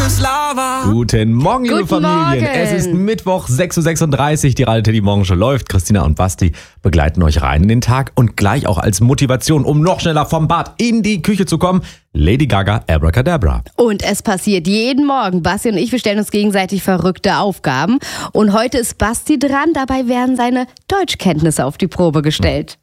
Guten Morgen, liebe Guten Familien. Morgen. Es ist Mittwoch, 6.36 Uhr. Die Radio Teddy Morgenshow läuft. Christina und Basti begleiten euch rein in den Tag. Und gleich auch als Motivation, um noch schneller vom Bad in die Küche zu kommen, Lady Gaga, Abracadabra. Und es passiert jeden Morgen. Basti und ich, wir stellen uns gegenseitig verrückte Aufgaben. Und heute ist Basti dran. Dabei werden seine Deutschkenntnisse auf die Probe gestellt.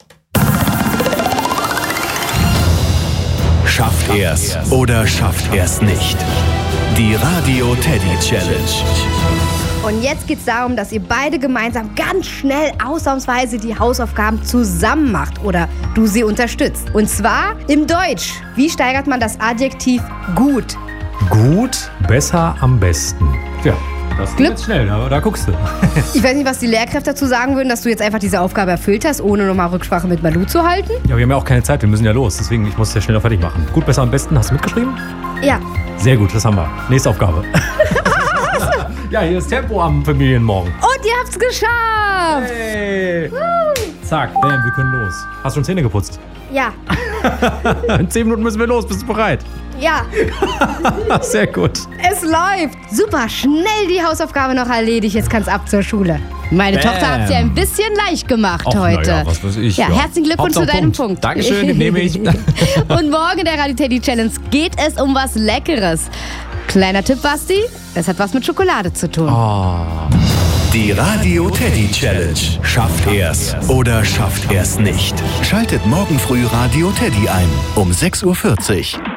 Schafft er's oder schafft er's nicht? Die Radio Teddy Challenge. Und jetzt geht es darum, dass ihr beide gemeinsam ganz schnell ausnahmsweise die Hausaufgaben zusammen macht oder du sie unterstützt. Und zwar im Deutsch. Wie steigert man das Adjektiv gut? Gut, besser, am besten. Ja, das geht Glück. jetzt schnell, aber da guckst du. Ich weiß nicht, was die Lehrkräfte dazu sagen würden, dass du jetzt einfach diese Aufgabe erfüllt hast, ohne nochmal Rücksprache mit Malu zu halten. Ja, wir haben ja auch keine Zeit, wir müssen ja los. Deswegen, ich muss es ja schneller fertig machen. Gut, besser, am besten. Hast du mitgeschrieben? Ja. Sehr gut, das haben wir. Nächste Aufgabe. Ja, hier ist Tempo am Familienmorgen. Und ihr habt's geschafft! Hey. Zack, bam, wir können los. Hast du schon Zähne geputzt? Ja. In 10 Minuten müssen wir los. Bist du bereit? Ja. Sehr gut. Es läuft. Super, schnell die Hausaufgabe noch erledigt. Jetzt kann's ab zur Schule. Meine Bam. Tochter hat's ja ein bisschen leicht gemacht Och, heute. na ja, was weiß ich. Ja, herzlichen Glückwunsch Hauptsache zu deinem Punkt. Dankeschön, den nehme ich. Und morgen in der Radio Teddy Challenge geht es um was Leckeres. Kleiner Tipp, Basti, es hat was mit Schokolade zu tun. Die Radio Teddy Challenge. Schafft er's oder schafft er's nicht? Schaltet morgen früh Radio Teddy ein um 6.40 Uhr.